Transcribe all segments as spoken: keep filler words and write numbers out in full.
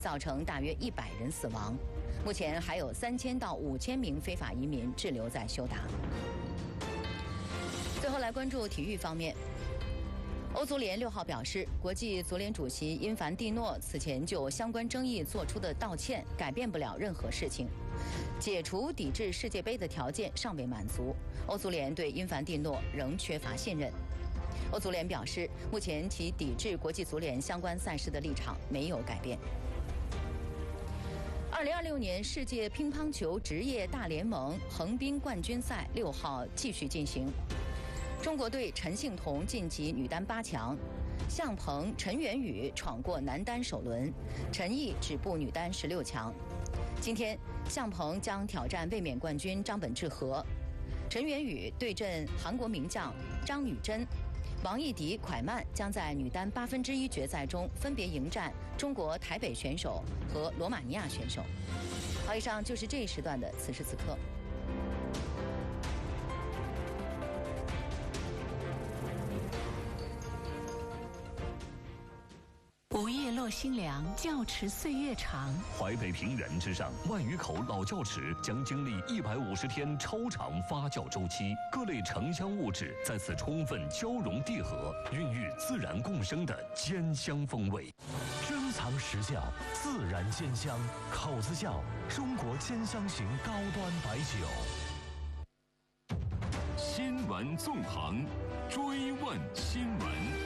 造成大约一百人死亡。目前还有三千到五千名非法移民滞留在休达。最后来关注体育方面。欧足联六号表示，国际足联主席因凡蒂诺此前就相关争议做出的道歉改变不了任何事情，解除抵制世界杯的条件尚未满足。欧足联对因凡蒂诺仍缺乏信任。欧足联表示，目前其抵制国际足联相关赛事的立场没有改变。二零二六年世界乒乓球职业大联盟横滨冠军赛六号继续进行。中国队陈幸同晋级女单八强，向鹏、陈元宇闯过男单首轮，陈毅止步女单十六强。今天，向鹏将挑战卫冕冠军张本智和，陈元宇对阵韩国名将张女真，王艺迪、蒯曼将在女单八分之一决赛中分别迎战中国台北选手和罗马尼亚选手。好，以上就是这一时段的此时此刻。 午夜落新凉，教池岁月长。 淮北平原之上，万余口老窖池将经历一百五十天超长发酵周期，各类城乡物质在此充分交融缔合，孕育自然共生的兼香风味。 珍藏时效，自然兼香，口子窖中国兼香型高端白酒。 新闻纵横，追问新闻。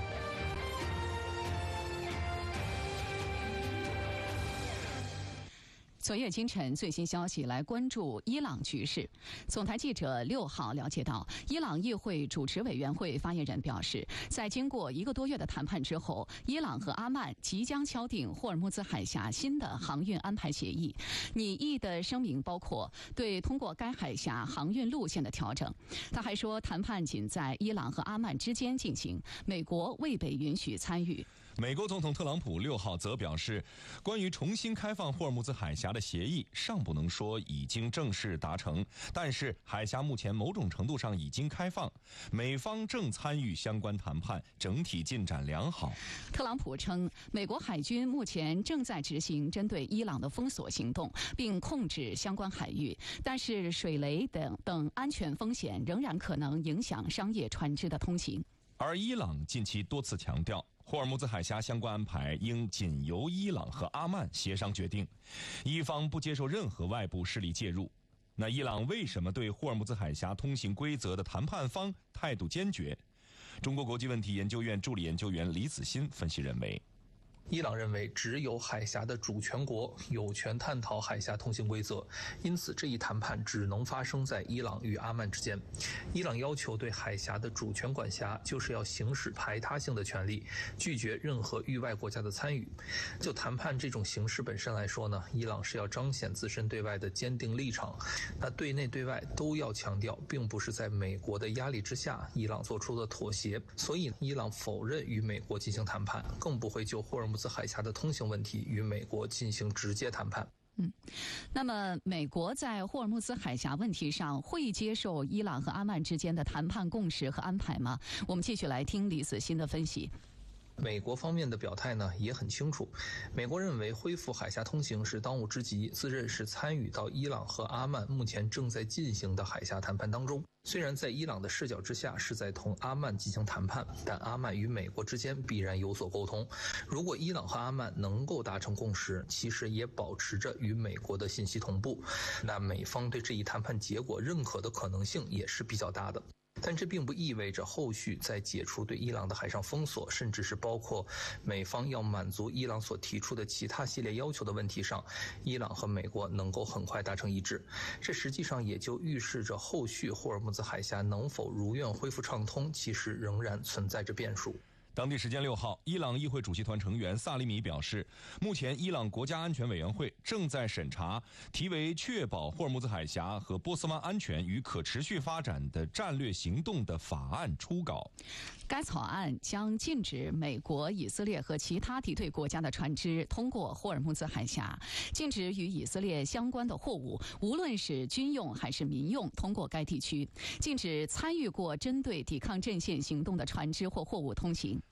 昨夜今晨最新消息，来关注伊朗局势。总台记者六号了解到，伊朗议会主持委员会发言人表示，在经过一个多月的谈判之后，伊朗和阿曼即将敲定霍尔木兹海峡新的航运安排协议。拟议的声明包括对通过该海峡航运路线的调整。他还说，谈判仅在伊朗和阿曼之间进行，美国未被允许参与。 美国总统特朗普六号则表示，关于重新开放霍尔木兹海峡的协议尚不能说已经正式达成，但是海峡目前某种程度上已经开放，美方正参与相关谈判，整体进展良好。 特朗普称，美国海军目前正在执行针对伊朗的封锁行动，并控制相关海域，但是水雷等等安全风险仍然可能影响商业船只的通行。 而伊朗近期多次强调，霍尔木兹海峡相关安排应仅由伊朗和阿曼协商决定，伊方不接受任何外部势力介入。那伊朗为什么对霍尔木兹海峡通行规则的谈判方态度坚决？中国国际问题研究院助理研究员李子欣分析认为， 伊朗认为只有海峡的主权国有权探讨海峡通行规则，因此这一谈判只能发生在伊朗与阿曼之间。伊朗要求对海峡的主权管辖，就是要行使排他性的权利，拒绝任何域外国家的参与。就谈判这种形式本身来说呢，伊朗是要彰显自身对外的坚定立场，那对内对外都要强调，并不是在美国的压力之下伊朗做出的妥协。所以伊朗否认与美国进行谈判，更不会就霍尔木兹海峡的通行问题与美国进行直接谈判。 嗯，那么美国在霍尔木兹海峡问题上会接受伊朗和阿曼之间的谈判共识和安排吗？我们继续来听李子欣的分析。 美国方面的表态呢也很清楚，美国认为恢复海峡通行是当务之急，自认是参与到伊朗和阿曼目前正在进行的海峡谈判当中。虽然在伊朗的视角之下是在同阿曼进行谈判，但阿曼与美国之间必然有所沟通。如果伊朗和阿曼能够达成共识，其实也保持着与美国的信息同步，那美方对这一谈判结果认可的可能性也是比较大的。但这并不意味着后续在解除对伊朗的海上封锁，甚至是包括美方要满足伊朗所提出的其他系列要求的问题上，伊朗和美国能够很快达成一致。这实际上也就预示着后续霍尔木兹海峡能否如愿恢复畅通，其实仍然存在着变数。 当地时间六号，伊朗议会主席团成员萨利米表示，目前伊朗国家安全委员会正在审查题为确保霍尔木兹海峡和波斯湾安全与可持续发展的战略行动的法案初稿。 该草案将禁止美国、以色列和其他敌对国家的船只通过霍尔木兹海峡，禁止与以色列相关的货物，无论是军用还是民用，通过该地区，禁止参与过针对抵抗阵线行动的船只或货物通行。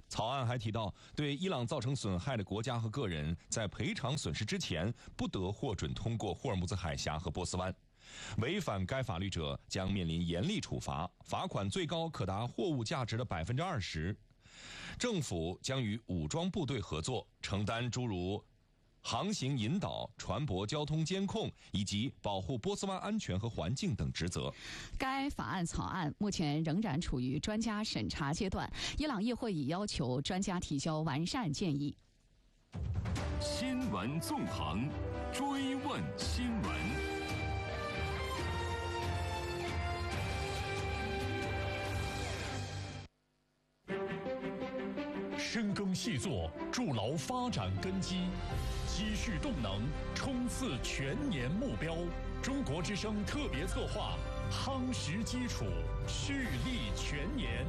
草案还提到，对伊朗造成损害的国家和个人，在赔偿损失之前，不得获准通过霍尔木兹海峡和波斯湾。违反该法律者将面临严厉处罚，罚款最高可达货物价值的百分之二十。政府将与武装部队合作，承担诸如航行引导、船舶交通监控以及保护波斯湾安全和环境等职责。 该法案草案目前仍然处于专家审查阶段，伊朗议会已要求专家提交完善建议。 新闻纵横，追问新闻。 深耕细作，筑牢发展根基，积蓄动能，冲刺全年目标。中国之声特别策划，夯实基础，蓄力全年。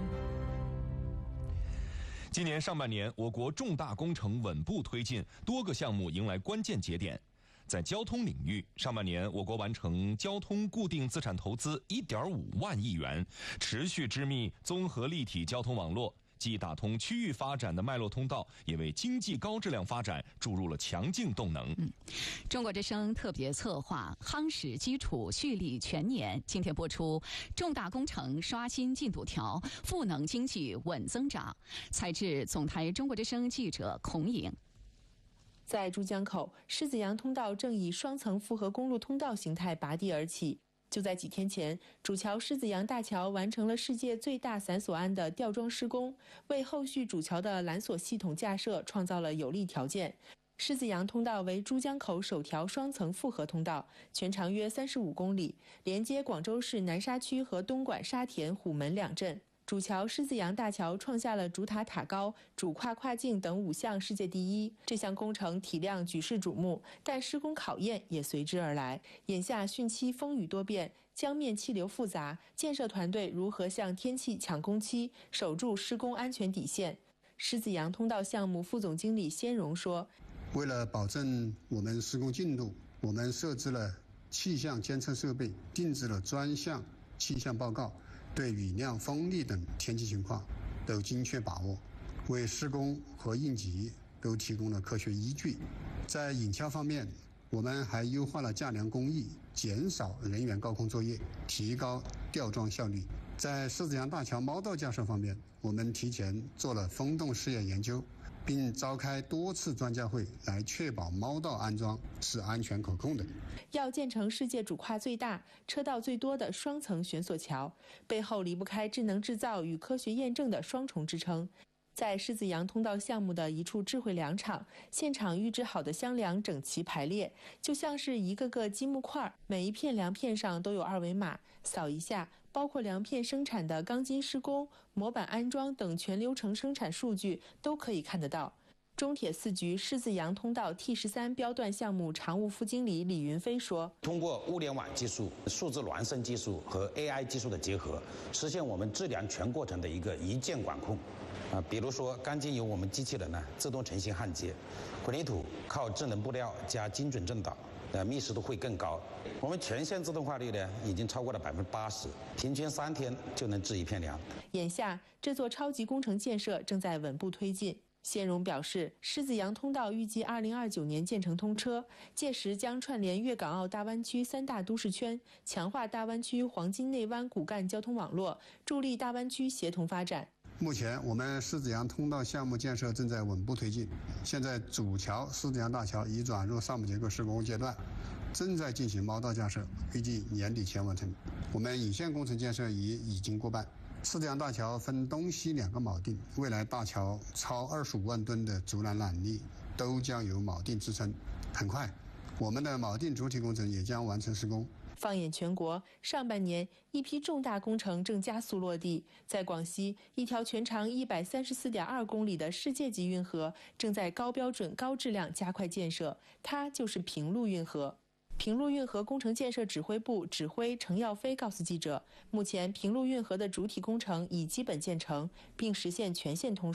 今年上半年，我国重大工程稳步推进，多个项目迎来关键节点。在交通领域，上半年我国完成交通固定资产投资一点五万亿元，持续织密综合立体交通网络。既打通区域发展的脉络通道，也为经济高质量发展注入了强劲动能。 嗯，中国之声特别策划夯实基础，蓄力全年。今天播出重大工程刷新进度条，赋能经济稳增长。采制总台中国之声记者孔颖。 在珠江口，狮子洋通道正以双层复合公路通道形态拔地而起。就在几天前，主桥狮子洋大桥完成了世界最大散索岸的吊装施工，为后续主桥的缆索系统架设创造了有利条件。狮子洋通道为珠江口首条双层复合通道，全长约三十五公里，连接广州市南沙区和东莞沙田、虎门两镇。主桥狮子洋大桥创下了主塔塔高、主跨跨境等五项世界第一。这项工程体量举世瞩目，但施工考验也随之而来。眼下汛期风雨多变，江面气流复杂，建设团队如何向天气抢工期，守住施工安全底线？狮子洋通道项目副总经理先荣说：“ 为了保证我们施工进度，我们设置了气象监测设备，定制了专项气象报告。”对雨量、风力等天气情况都精确把握，为施工和应急都提供了科学依据。在引桥方面，我们还优化了架梁工艺，减少人员高空作业，提高吊装效率。在狮子洋大桥猫道架设方面，我们提前做了风洞试验研究，并召开多次专家会来确保猫道安装是安全可控的。 要建成世界主跨最大、车道最多的双层悬索桥，背后离不开智能制造与科学验证的双重支撑。在狮子洋通道项目的一处智慧梁场，现场预制好的箱梁整齐排列，就像是一个个积木块，每一片梁片上都有二维码，扫一下，包括梁片生产的钢筋施工、模板安装等全流程生产数据都可以看得到。中铁四局狮子洋通道 T 十三标段项目常务副经理李云飞说：“ 通过物联网技术、数字孪生技术和 A I 技术的结合，实现我们质量全过程的一个一键管控。啊，比如说钢筋由我们机器人呢自动成型焊接，混凝土靠智能布料加精准正导，呃，密实度会更高。我们全线自动化率呢已经超过了百分之八十，平均三天就能制一片梁。 眼下，这座超级工程建设正在稳步推进。”谢荣表示，狮子洋通道预计二零二九年建成通车，届时将串联粤港澳大湾区三大都市圈，强化大湾区黄金内湾骨干交通网络，助力大湾区协同发展。 目前，我们狮子洋通道项目建设正在稳步推进，现在主桥狮子洋大桥已转入上部结构施工阶段，正在进行猫道架设，预计年底前完成。我们引线工程建设已已经过半。狮子洋大桥分东西两个锚定，未来大桥超二十五万吨的竹篮缆力都将由锚定支撑。很快，我们的锚定主体工程也将完成施工。 放眼全国，上半年一批重大工程正加速落地。在广西，一条全长一百三十四点二公里的世界级运河正在高标准、高质量加快建设，它就是平陆运河。平陆运河工程建设指挥部指挥程耀飞告诉记者，目前平陆运河的主体工程已基本建成，并实现全线通水。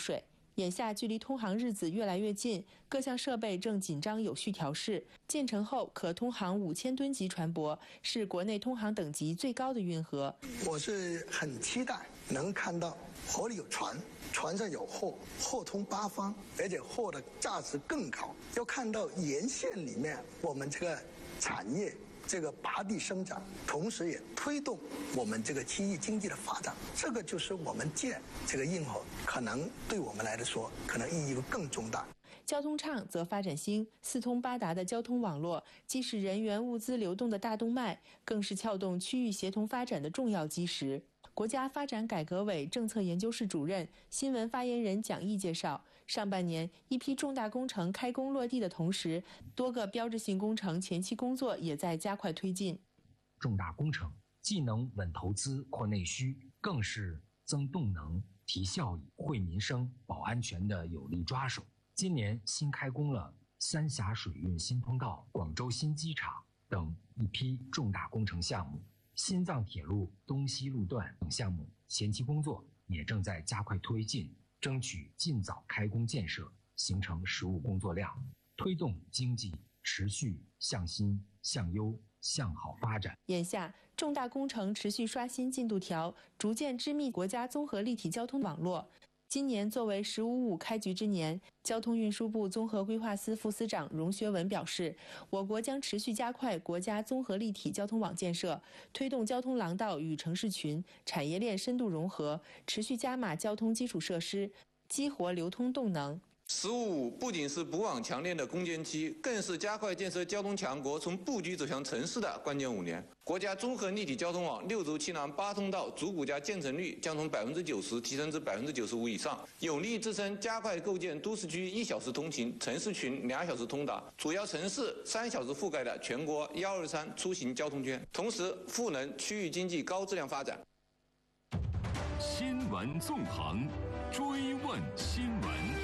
眼下距离通航日子越来越近，各项设备正紧张有序调试。建成后可通航五千吨级船舶，是国内通航等级最高的运河。 我是很期待能看到河里有船，船上有货，货通八方，而且货的价值更高。要看到沿线里面我们这个产业这个拔地生长，同时也推动我们这个区域经济的发展，这个就是我们建这个运河可能对我们来说可能意义会更重大。 交通畅则发展兴，四通八达的交通网络既是人员物资流动的大动脉，更是撬动区域协同发展的重要基石。国家发展改革委政策研究室主任、新闻发言人蒋毅介绍，上半年一批重大工程开工落地的同时，多个标志性工程前期工作也在加快推进。 重大工程既能稳投资、扩内需，更是增动能、提效益、惠民生、保安全的有力抓手。今年新开工了三峡水运新通道、广州新机场等一批重大工程项目。新藏铁路东西路段等项目前期工作也正在加快推进，争取尽早开工建设，形成实务工作量，推动经济持续向新、向优、向好发展。 眼下，重大工程持续刷新进度条，逐渐织密国家综合立体交通网络。今年作为“十五五”开局之年，交通运输部综合规划司副司长荣学文表示，我国将持续加快国家综合立体交通网建设，推动交通廊道与城市群、产业链深度融合，持续加码交通基础设施，激活流通动能。 十五五不仅是补网强链的攻坚期，更是加快建设交通强国从布局走向城市的关键五年。国家综合立体交通网六轴气囊八通道主骨架建成率将从百分之九十提升至百分之九十五以上，有力支撑加快构建都市区一小时通勤、城市群两小时通达、主要城市三小时覆盖的全国“幺二三”出行交通圈，同时赋能区域经济高质量发展。 新闻纵横，追问新闻。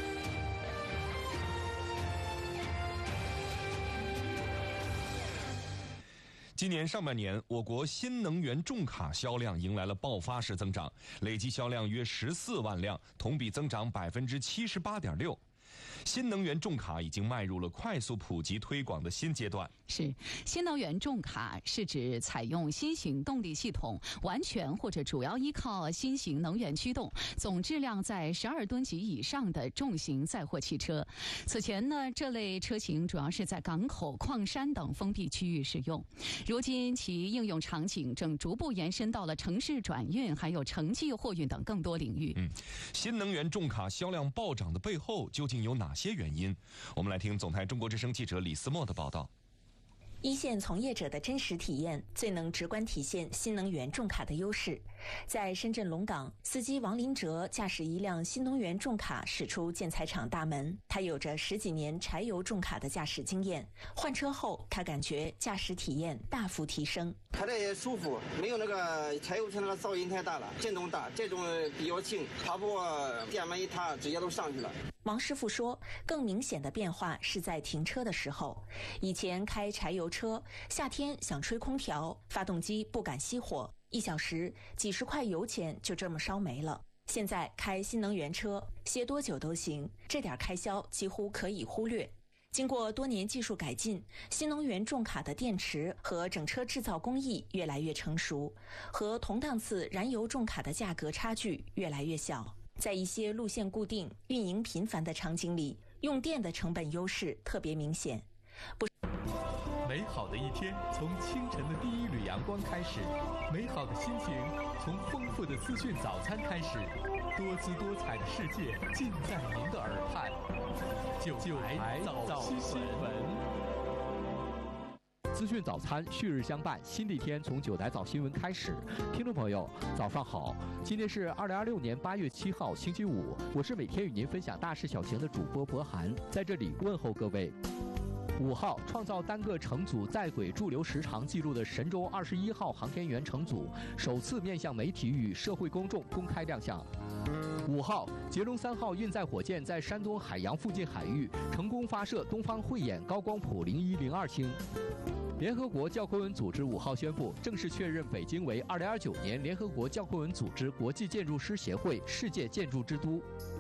今年上半年，我国新能源重卡销量迎来了爆发式增长，累计销量约十四万辆，同比增长百分之七十八点六。新能源重卡已经迈入了快速普及推广的新阶段。 是，新能源重卡是指采用新型动力系统，完全或者主要依靠新型能源驱动，总质量在十二吨级以上的重型载货汽车。此前呢，这类车型主要是在港口、矿山等封闭区域使用。如今其应用场景正逐步延伸到了城市转运，还有城际货运等更多领域。 嗯，新能源重卡销量暴涨的背后究竟有哪些原因？我们来听总台中国之声记者李思墨的报道。 一线从业者的真实体验最能直观体现新能源重卡的优势。在深圳龙岗，司机王林哲驾驶一辆新能源重卡驶出建材厂大门。他有着十几年柴油重卡的驾驶经验，换车后他感觉驾驶体验大幅提升。 开得也舒服，没有那个柴油车那个噪音太大了，震动大，这种比较轻，爬坡电门一踏直接都上去了。 王师傅说，更明显的变化是在停车的时候。以前开柴油车，夏天想吹空调，发动机不敢熄火，一小时几十块油钱就这么烧没了。现在开新能源车，歇多久都行，这点开销几乎可以忽略。经过多年技术改进，新能源重卡的电池和整车制造工艺越来越成熟，和同档次燃油重卡的价格差距越来越小。在一些路线固定、运营频繁的场景里，用电的成本优势特别明显。不， 美好的一天从清晨的第一缕阳光开始，美好的心情从丰富的资讯早餐开始，多姿多彩的世界尽在您的耳畔。九台早新闻。资讯早餐旭日相伴，新的一天从九台早新闻开始。听众朋友，早上好！今天是二零二六年八月七号，星期五。我是每天与您分享大事小情的主播博涵，在这里问候各位。五号，创造单个乘组在轨驻留时长记录的神舟二十一号航天员乘组首次面向媒体与社会公众公开亮相。五号，捷龙三号运载火箭在山东海洋附近海域成功发射东方慧眼高光谱零一零二星。联合国教科文组织五号宣布，正式确认北京为二零二九年联合国教科文组织国际建筑师协会世界建筑之都。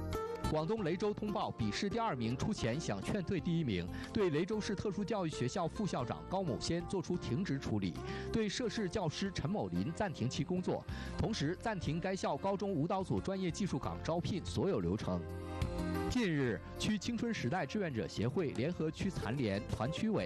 广东雷州通报笔试第二名出钱想劝退第一名，对雷州市特殊教育学校副校长高某先作出停职处理，对涉事教师陈某林暂停其工作，同时暂停该校高中舞蹈组专业技术岗招聘所有流程。近日，区青春时代志愿者协会联合区残联、团区委